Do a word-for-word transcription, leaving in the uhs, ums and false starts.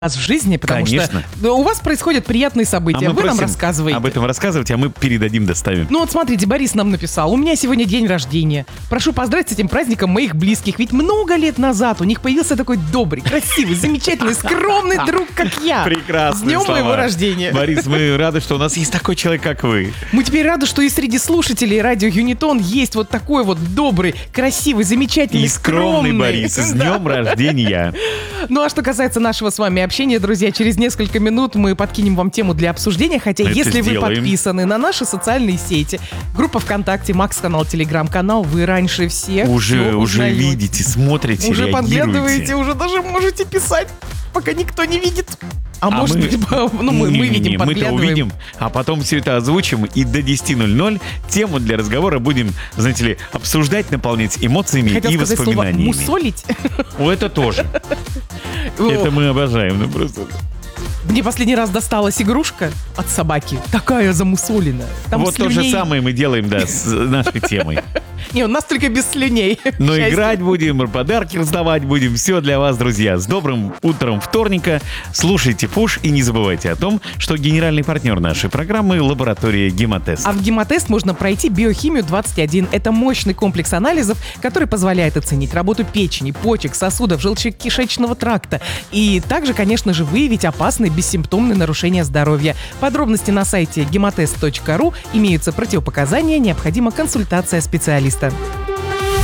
в жизни, потому Конечно. что у вас происходят приятные события, А мы вы нам просим рассказываете. об этом рассказывать, а мы передадим, доставим. Ну вот смотрите, Борис нам написал: у меня сегодня день рождения. Прошу поздравить с этим праздником моих близких, ведь много лет назад у них появился такой добрый, красивый, замечательный, скромный друг, как я. Прекрасные С днем слова. моего рождения. Борис, мы рады, что у нас есть такой человек, как вы. Мы теперь рады, что и среди слушателей радио Юнитон есть вот такой вот добрый, красивый, замечательный, И скромный Борис, с Да. днем рождения. Ну а что касается нашего с вами общения, друзья, через несколько минут мы подкинем вам тему для обсуждения, хотя Это если вы сделаем. подписаны на наши социальные сети, группа ВКонтакте, Макс-канал, Телеграм-канал, вы раньше всех Уже, всё уже узнаете. видите, смотрите, Уже подглядываете, реагируете. уже даже можете писать, пока никто не видит. А, А может мы- быть, ну мы, мы Не-не-не, видим, мы-то подглядываем. увидим, а потом все это озвучим, и до десяти ноль-ноль тему для разговора будем, знаете ли, обсуждать, наполнять эмоциями Хотел и сказать слово воспоминаниями. «мусолить». О, это тоже. Это мы обожаем, ну просто. Мне последний раз досталась игрушка от собаки, такая замусоленная. Там Вот то же слюней. самое мы делаем, да, с нашей темой. Не, у нас только без слюней. Но К счастью. играть будем, подарки раздавать будем. Все для вас, друзья. С добрым утром вторника. Слушайте Пуш и не забывайте о том, что генеральный партнер нашей программы — лаборатория Гемотест. А в Гемотест можно пройти биохимию двадцать один. Это мощный комплекс анализов, который позволяет оценить работу печени, почек, сосудов, желчекишечного тракта. И также, конечно же, выявить опасные бессимптомные нарушения здоровья. Подробности на сайте гемотест точка ру. Имеются противопоказания, необходима консультация специалиста.